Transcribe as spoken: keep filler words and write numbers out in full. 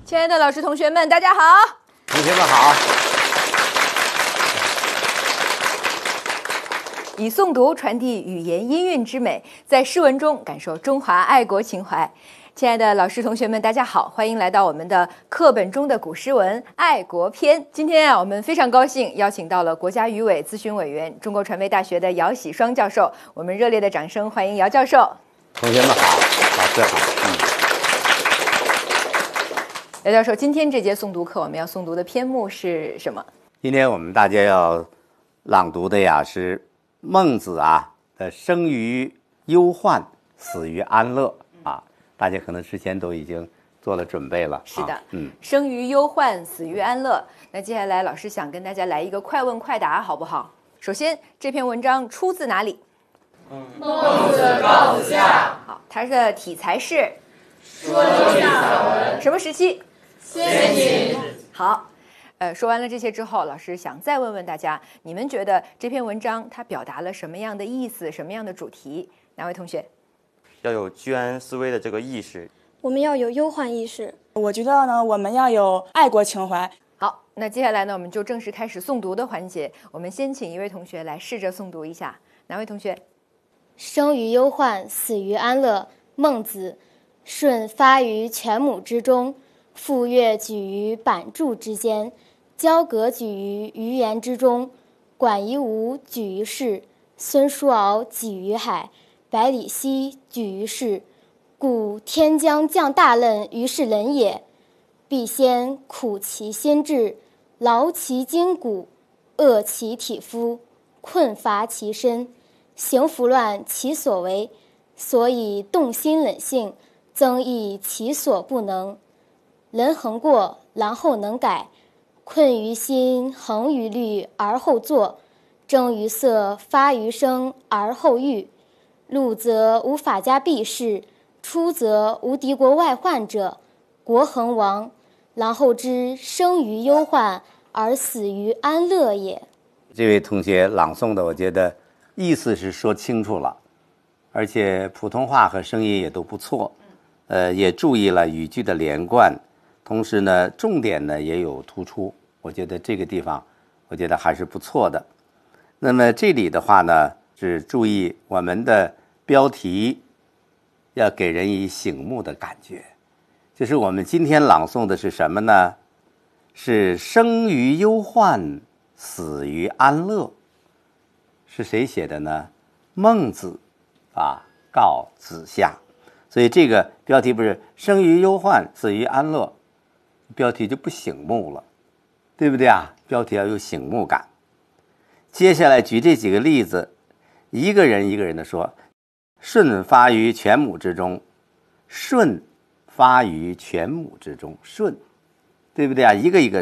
亲爱的老师、同学们，大家好！ 同学们好。 以诵读传递语言音韵之美，在诗文中感受中华爱国情怀。亲爱的老师、同学们，大家好，欢迎来到我们的课本中的古诗文《爱国篇》。今天啊，我们非常高兴邀请到了国家语委咨询委员、中国传媒大学的姚喜双教授。我们热烈的掌声欢迎姚教授。 同学们好，老师好。嗯。 姚教授，今天这节诵读课我们要诵读的篇目是什么？ 今天我们大家要朗读的呀是孟子啊的生于忧患，死于安乐啊，大家可能之前都已经做了准备了。 是的， 啊、嗯， 生于忧患，死于安乐。那接下来老师想跟大家来一个快问快答，好不好？首先，这篇文章出自哪里？ 孟子告子下。 好，它的题材是说经散文。 什么时期？ 先秦。 好。呃，说完了这些之后，老师想再问问大家，你们觉得这篇文章它表达了什么样的意思，什么样的主题？哪位同学？ 要有居安思危的这个意识， 我们要有忧患意识。 我觉得呢，我们要有爱国情怀。 好，那接下来呢，我们就正式开始诵读的环节。我们先请一位同学来试着诵读一下。哪位同学？ 生于忧患，死于安乐。孟子。舜发于犬母之中，傅说举于版柱之间，交葛举于鱼盐之中，管夷吾举于市，孙叔敖举于海，百里奚举于市。故天将降大任于是人也，必先苦其心志，劳其筋骨，饿其体肤，困乏其身，行拂乱其所为，所以动心忍性，增益其所不能。人恒过，然后能改，困于心，恒于虑，而后作；征于色，发于声，而后喻。入则无法家避世，出则无敌国外患者，国恒亡，然后知生于忧患，而死于安乐也。 这位同学朗诵的，我觉得意思是说清楚了，而且普通话和声音也都不错，呃，也注意了语句的连贯，同时呢，重点呢也有突出，我觉得这个地方，我觉得还是不错的。那么这里的话呢，是注意我们的标题要给人以醒目的感觉，就是我们今天朗诵的是什么呢？是生于忧患，死于安乐。是谁写的呢？孟子啊，告子下。所以这个标题不是生于忧患，死于安乐，标题就不醒目了，对不对啊？标题要有醒目感。接下来举这几个例子，一个人一个人的说。舜发于犬母之中，舜发于犬母之中，舜，对不对啊？一个一个